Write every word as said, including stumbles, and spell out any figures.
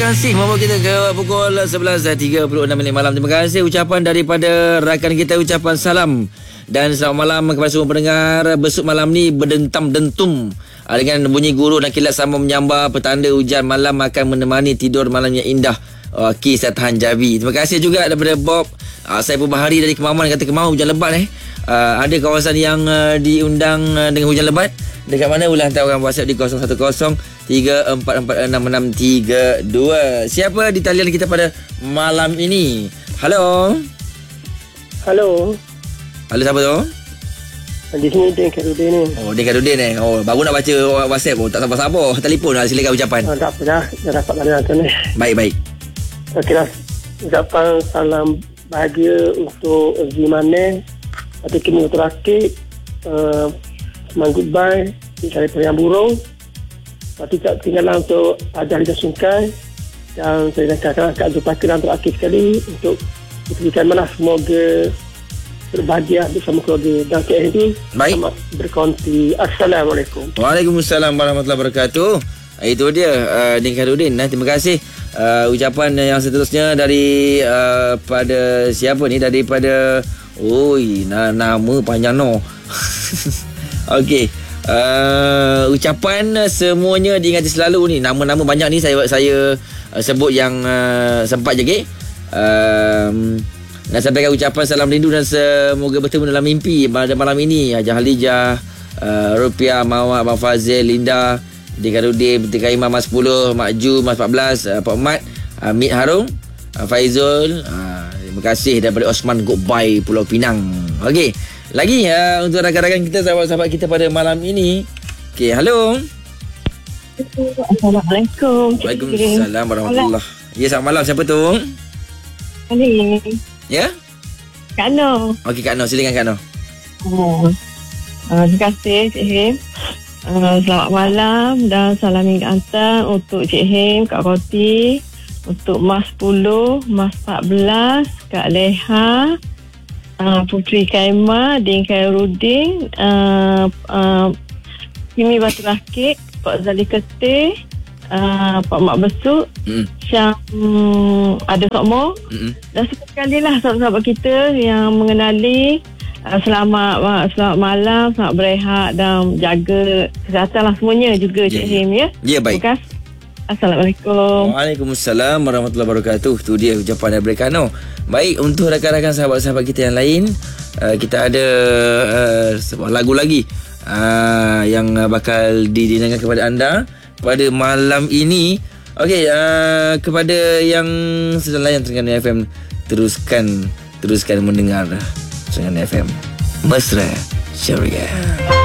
kasih membawa kita ke pukul sebelas tiga puluh enam minit malam. Terima kasih ucapan daripada rakan kita, ucapan salam dan selamat malam kepada semua pendengar. Besok malam ni berdentam dentum dengan bunyi guru dan kilat sama menyambar, petanda hujan malam akan menemani tidur malam yang indah. Okey, saya tahan Jabi. Terima kasih juga daripada Bob. Uh, saya pun Bahari dari Kemaman kata Kemau hujan lebat eh. Uh, ada kawasan yang uh, diundang uh, dengan hujan lebat. Dekat mana? Boleh hantar orang WhatsApp di kosong satu kosong tiga empat empat enam enam tiga dua. Siapa di talian kita pada malam ini? Halo. Halo. Halo, siapa tu? Di sini Din Karudin ni. Oh, Din Karudin eh. Oh, baru nak baca WhatsApp. Oh, tak sabar-sabar. Telefon lah, silakan ucapan. Oh, tak apa dah. Dah dapat tanya tu ni. Baik, baik. Okeylah. Ucapan salam bahagia untuk Zimane. Atau kini untuk rakit. Uh, Semangat goodbye. Cari periang burung. Lepas tu tak tinggalan untuk Adah Lidah Sungkai. Dan saya nak katakan Kak Zulfakir untuk akhir sekali. Untuk diberikan mana semoga berbahagia bersama keluarga dan K S D. Baik. Selamat berkonti. Assalamualaikum. Waalaikumsalam warahmatullahi wabarakatuh. Itu dia uh, Din Karudin. Nah, terima kasih. Uh, ucapan yang seterusnya dari uh, pada siapa ni? Daripada oi, na- nama panjang no. Okey. Uh, ucapan semuanya diingati selalu ni. Nama-nama banyak ni saya saya uh, sebut yang uh, sempat je, okey. Um, nak sampaikan ucapan salam rindu dan semoga bertemu dalam mimpi pada malam ini. Haji Halijah, uh, Rupiah, Mawar, Abang Fazil, Linda, Din Karudin, Peti Kaimah, Mas sepuluh, Mak Ju, Mas empat belas, uh, Pak Mat, uh, Mit Harung, uh, Faizul. Uh, terima kasih daripada Osman Goodbye Pulau Pinang. Okey. Lagi uh, untuk rakan-rakan kita, sahabat-sahabat kita pada malam ini. Okey, halo. Assalamualaikum. Waalaikumsalam warahmatullahi. Ya, selamat malam. Siapa tu? Ani. Ya? Kak Noh. Okey, Kak Noh. Silakan Kak Noh. Oh. Uh, terima kasih Cik Him. Uh, selamat malam dan salam hingga hantar untuk Cik Him, Kak Roti, untuk Mas sepuluh, Mas empat belas, Kak Leha, uh, Putri Kaimah, Din Karudin, uh, uh, Kimi Batu Rakit, Pak Zali Ketih, uh, Pak Mak Besuk, mm. Syam um, ada Sokmo, mm-hmm. dan sekali lah sahabat-sahabat kita yang mengenali. uh, selamat uh, selamat malam, selamat berehat dan jaga kesihatan lah semuanya juga Cik yeah. Him ya. Ya, yeah, baik. Terima kasih. Assalamualaikum. Waalaikumsalam warahmatullahi wabarakatuh. Itu dia ucapan daripada Kano. Baik, untuk rakan-rakan sahabat-sahabat kita yang lain, uh, kita ada uh, sebuah lagu lagi uh, yang bakal didengarkan kepada anda pada malam ini. Okey, uh, kepada yang sedang layan Terengganu F M, teruskan teruskan mendengar Terengganu F M. Mesra Syariah.